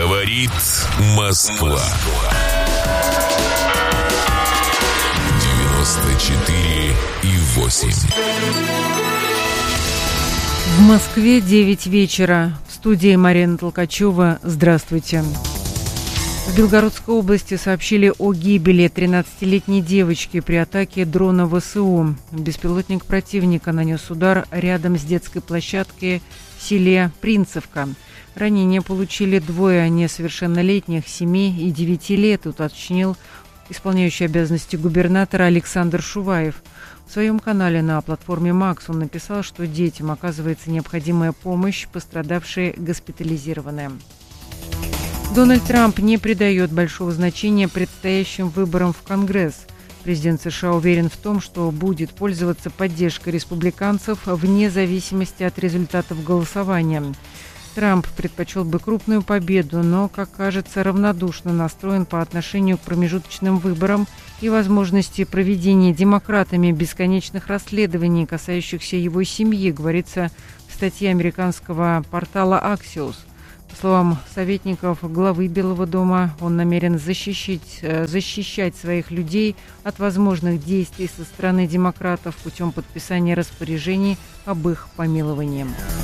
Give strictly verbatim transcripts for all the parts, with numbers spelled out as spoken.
Говорит Москва. девяносто четыре и восемь. В Москве девять вечера. В студии Марина Толкачева. Здравствуйте. В Белгородской области сообщили о гибели тринадцатилетней девочки при атаке дрона ВСУ. Беспилотник противника нанес удар рядом с детской площадкой в селе Принцевка. Ранения получили двое несовершеннолетних, семи и девяти лет, уточнил исполняющий обязанности губернатора Александр Шуваев. В своем канале на платформе Макс он написал, что детям оказывается необходимая помощь, пострадавшие госпитализированы. Дональд Трамп не придает большого значения предстоящим выборам в Конгресс. Президент США уверен в том, что будет пользоваться поддержкой республиканцев вне зависимости от результатов голосования. Трамп предпочел бы крупную победу, но, как кажется, равнодушно настроен по отношению к промежуточным выборам и возможности проведения демократами бесконечных расследований, касающихся его семьи, говорится в статье американского портала Axios. По словам советников главы Белого дома, он намерен защищать, защищать своих людей от возможных действий со стороны демократов путем подписания распоряжений об их помиловании.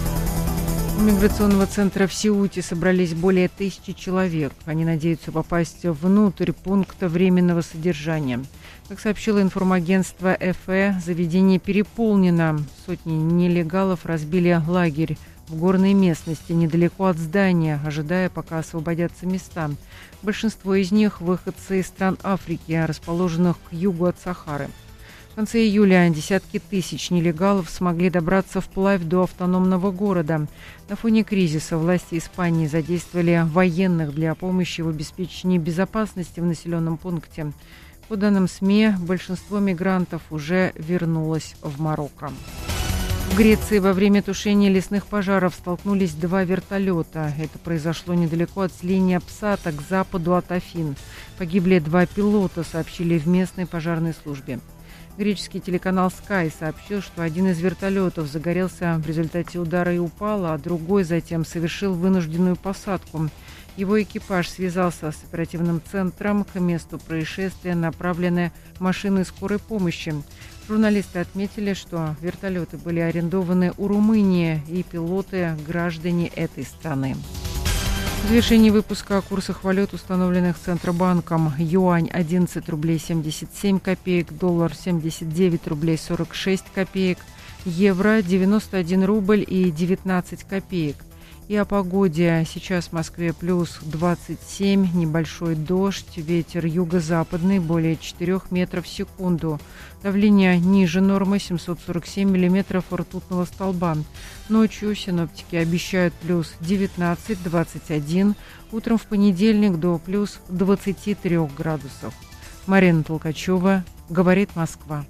У миграционного центра в Сеуте собрались более тысячи человек. Они надеются попасть внутрь пункта временного содержания. Как сообщило информагентство эф э, заведение переполнено. Сотни нелегалов разбили лагерь в горной местности недалеко от здания, ожидая, пока освободятся места. Большинство из них – выходцы из стран Африки, расположенных к югу от Сахары. В конце июля десятки тысяч нелегалов смогли добраться вплавь до автономного города. На фоне кризиса власти Испании задействовали военных для помощи в обеспечении безопасности в населенном пункте. По данным СМИ, большинство мигрантов уже вернулось в Марокко. В Греции во время тушения лесных пожаров столкнулись два вертолета. Это произошло недалеко от селения Псата, к западу от Афин. Погибли два пилота, сообщили в местной пожарной службе. Греческий телеканал Sky сообщил, что один из вертолетов загорелся в результате удара и упал, а другой затем совершил вынужденную посадку. Его экипаж связался с оперативным центром. К месту происшествия направлены машины скорой помощи. Журналисты отметили, что вертолеты были арендованы у Румынии, и пилоты – граждане этой страны. В завершении выпуска о курсах валют, установленных Центробанком. Юань одиннадцать рублей семьдесят семь копеек, доллар семьдесят девять рублей сорок шесть копеек, евро девяносто один рубль и девятнадцать копеек. И о погоде. Сейчас в Москве плюс двадцать семь, небольшой дождь, ветер юго-западный более четырёх метров в секунду. Давление ниже нормы семьсот сорок семь миллиметров ртутного столба. Ночью синоптики обещают плюс девятнадцать - двадцать один, утром в понедельник до плюс двадцати трёх градусов. Марина Толкачева, говорит Москва.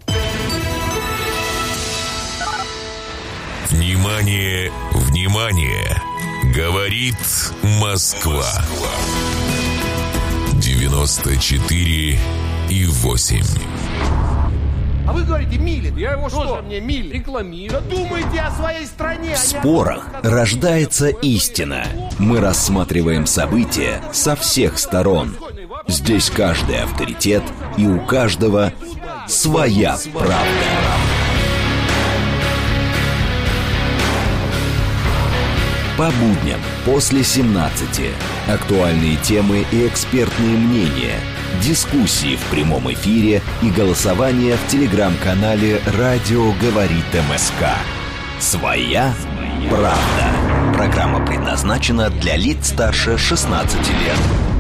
Внимание, внимание! Говорит Москва. девяносто четыре и восемь. А вы говорите, милит. Я его что? Что мне милит? Рекламирую. Да думайте о своей стране. В спорах рождается истина. Мы рассматриваем события со всех сторон. Здесь каждый авторитет, и у каждого своя правда. По будням после семнадцати. Актуальные темы и экспертные мнения. Дискуссии в прямом эфире и голосование в телеграм-канале «Радио говорит МСК». Своя правда. Программа предназначена для лиц старше шестнадцати лет.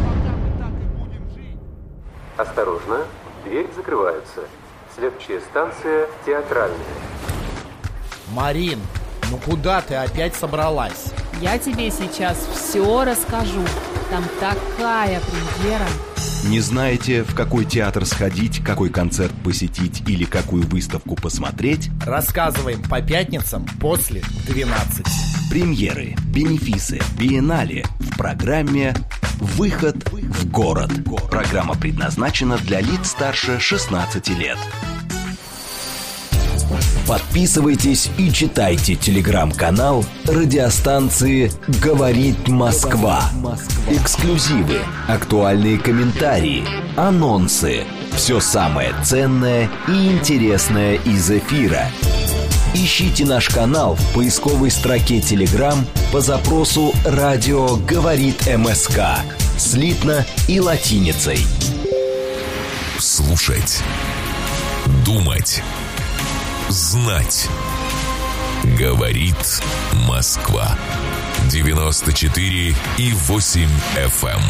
Осторожно, дверь закрывается. Следующая станция Театральная. Марин, ну куда ты опять собралась? Я тебе сейчас все расскажу. Там такая премьера. Не знаете, в какой театр сходить, какой концерт посетить или какую выставку посмотреть? Рассказываем по пятницам после двенадцати. Премьеры, бенефисы, биеннале в программе «Выход в город». Программа предназначена для лиц старше шестнадцати лет. Подписывайтесь и читайте телеграм-канал радиостанции «Говорит Москва». Эксклюзивы, актуальные комментарии, анонсы. Все самое ценное и интересное из эфира. Ищите наш канал в поисковой строке Telegram по запросу «Радио говорит МСК» слитно и латиницей. Слушать, думать, знать. Говорит Москва. девяносто четыре и восемь эф эм.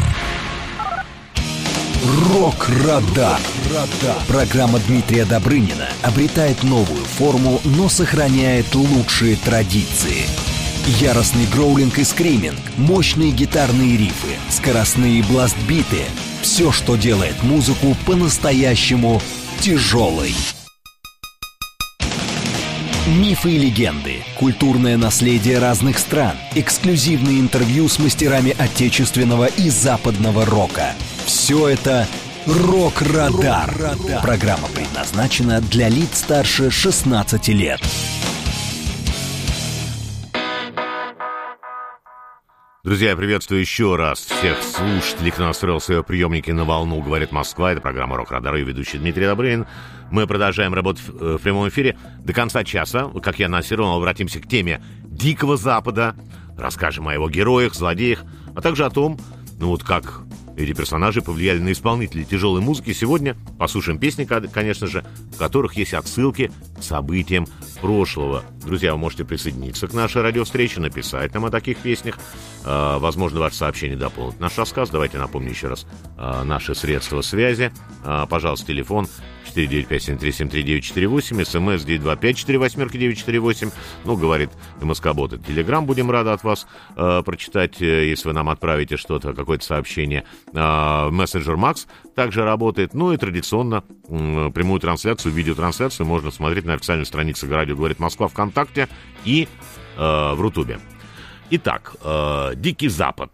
Рок-радар. Программа Дмитрия Добрынина обретает новую форму, но сохраняет лучшие традиции. Яростный гроулинг и скриминг, мощные гитарные рифы, скоростные бластбиты — все, что делает музыку по-настоящему тяжелой. Мифы и легенды, культурное наследие разных стран, эксклюзивные интервью с мастерами отечественного и западного рока. Все это «Рок-радар». Программа предназначена для лиц старше шестнадцати лет. Друзья, я приветствую еще раз всех слушателей, кто настроил свои приемники на волну «Говорит Москва». Это программа «Рок-радар» и ведущий Дмитрий Добрынин. Мы продолжаем работать в прямом эфире до конца часа. Как я анонсировал, обратимся к теме Дикого Запада. Расскажем о его героях, злодеях, а также о том, ну вот как эти персонажи повлияли на исполнителей тяжелой музыки. Сегодня послушаем песни, конечно же, в которых есть отсылки к событиям прошлого. Друзья, вы можете присоединиться к нашей радиовстрече, написать нам о таких песнях. Э, возможно, ваше сообщение дополнит наш рассказ. Давайте напомню еще раз э, наши средства связи. Э, пожалуйста, телефон четыре девять пять семь три семь три девять четыре восемь, смс девять два пять четыре восемь девять четыре восемь. Ну, говорит МСК-бот, это Телеграм, будем рады от вас э, прочитать, э, если вы нам отправите что-то, какое-то сообщение. Э, мессенджер Макс также работает. Ну и традиционно э, прямую трансляцию, видеотрансляцию можно смотреть на официальной странице «Радио говорит Москва» ВКонтакте и э, в Рутубе. Итак, э, Дикий Запад,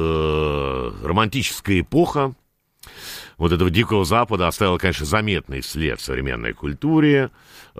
э, романтическая эпоха. Вот этого Дикого Запада оставил, конечно, заметный след в современной культуре.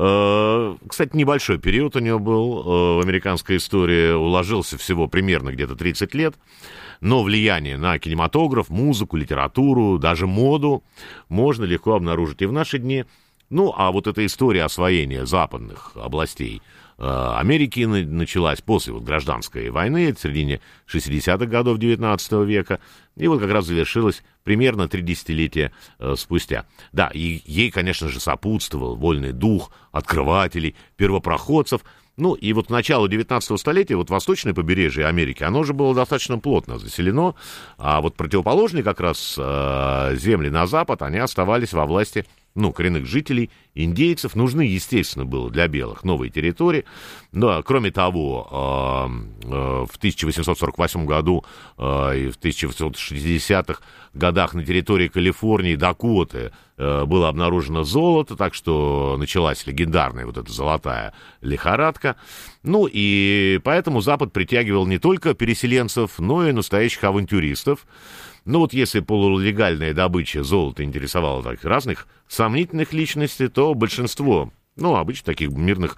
Э, кстати, небольшой период у него был э, в американской истории, уложился всего примерно где-то тридцать лет. Но влияние на кинематограф, музыку, литературу, даже моду можно легко обнаружить и в наши дни. Ну, а вот эта история освоения западных областей Америки началась после вот гражданской войны в середине шестидесятых годов девятнадцатого века, и вот как раз завершилась примерно три десятилетия э, спустя. Да, и ей, конечно же, сопутствовал вольный дух открывателей, первопроходцев. Ну, и вот к началу девятнадцатого столетия вот восточное побережье Америки, оно же было достаточно плотно заселено, а вот противоположные как раз э, земли на запад, они оставались во власти, ну, коренных жителей, индейцев. Нужны, естественно, было для белых новые территории. Но, кроме того, э, э, в тысяча восемьсот сорок восьмом году э, и в тысяча восемьсот шестидесятых годах на территории Калифорнии, Дакоты э, было обнаружено золото, так что началась легендарная вот эта золотая лихорадка. Ну, и поэтому Запад притягивал не только переселенцев, но и настоящих авантюристов. Ну вот если полулегальная добыча золота интересовала так разных сомнительных личностей, то большинство, ну, обычно таких мирных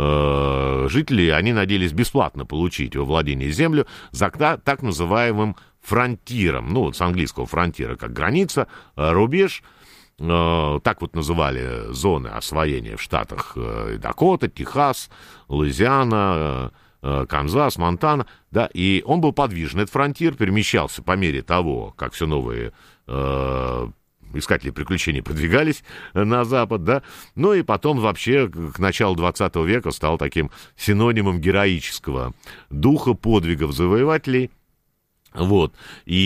э, жителей, они надеялись бесплатно получить во владение землю за так называемым фронтиром, ну, вот с английского фронтира, как граница, рубеж. Э, так вот называли зоны освоения в штатах э, Дакота, Техас, Луизиана, Канзас, Монтана, да, и он был подвижен, этот фронтир перемещался по мере того, как все новые э, искатели приключений продвигались на запад, да, ну и потом вообще к началу двадцатого века стал таким синонимом героического духа, подвигов завоевателей. Вот,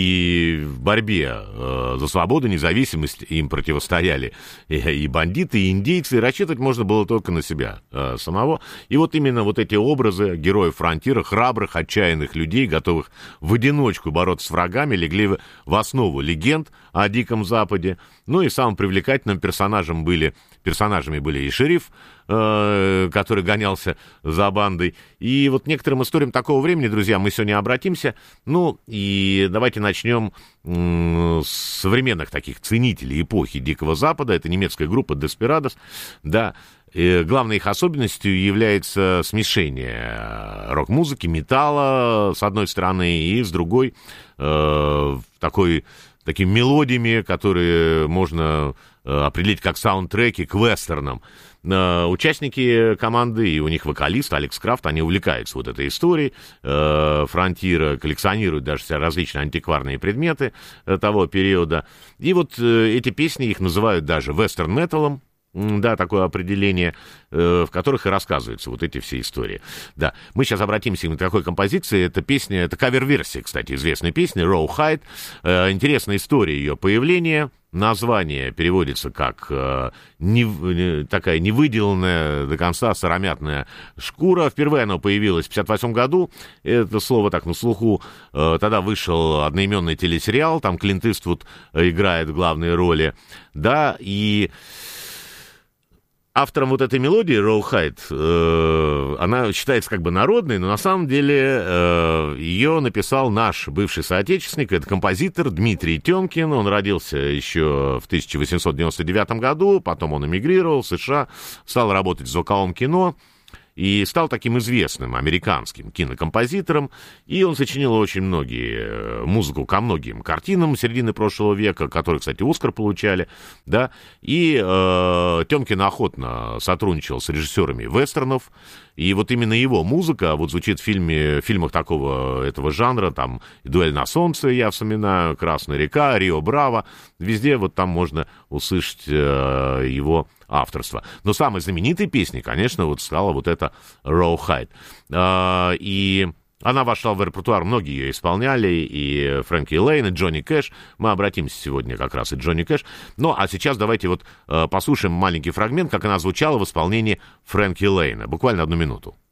и в борьбе э, за свободу, независимость им противостояли и, и бандиты, и индейцы, и рассчитывать можно было только на себя э, самого. И вот именно вот эти образы героев фронтира, храбрых, отчаянных людей, готовых в одиночку бороться с врагами, легли в, в основу легенд о Диком Западе. Ну и самым привлекательным персонажем были, персонажами были и шериф э, который гонялся за бандой. И вот некоторым историям такого времени, друзья, мы сегодня обратимся. Ну, и давайте начнем э, с современных таких ценителей эпохи Дикого Запада. Это немецкая группа Desperados, да. И главной их особенностью является смешение рок-музыки, металла, с одной стороны, и с другой э, такой, такими мелодиями, которые можно э, определить как саундтреки к вестернам. Э, участники команды и у них вокалист Алекс Крафт, они увлекаются вот этой историей э, фронтира, коллекционируют даже все различные антикварные предметы э, того периода. И вот э, эти песни их называют даже вестерн-металом. Да, такое определение, э, в которых и рассказываются вот эти все истории. Да, мы сейчас обратимся к такой композиции. Это песня, это кавер-версия, кстати, известной песни «Rawhide». Э, интересная история ее появления. Название переводится как э, не, такая невыделанная до конца сыромятная шкура. Впервые оно появилось в пятьдесят восьмом году. Это слово так на слуху. Э, тогда вышел одноименный телесериал. Там Клинт Иствуд играет главные роли. Да, и... Автором вот этой мелодии, Rawhide, э, она считается как бы народной, но на самом деле э, ее написал наш бывший соотечественник, это композитор Дмитрий Тёмкин. Он родился еще в тысяча восемьсот девяносто девятом году, потом он эмигрировал в США, стал работать в звуковом кино и стал таким известным американским кинокомпозитором. И он сочинил очень многие музыку ко многим картинам середины прошлого века, которые, кстати, Оскар получали, да. И э, Тёмкин охотно сотрудничал с режиссерами вестернов. И вот именно его музыка вот звучит в фильме, в фильмах такого этого жанра, там «Дуэль на солнце», я вспоминаю, «Красная река», «Рио Браво». Везде вот там можно услышать э, его авторство. Но самой знаменитой песней, конечно, вот стала вот эта «Rawhide». Э, и она вошла в репертуар, многие ее исполняли, и Фрэнки Лейн, и Джонни Кэш. Мы обратимся сегодня как раз и Джонни Кэш. Ну, а сейчас давайте вот э, послушаем маленький фрагмент, как она звучала в исполнении Фрэнки Лейна. Буквально одну минуту.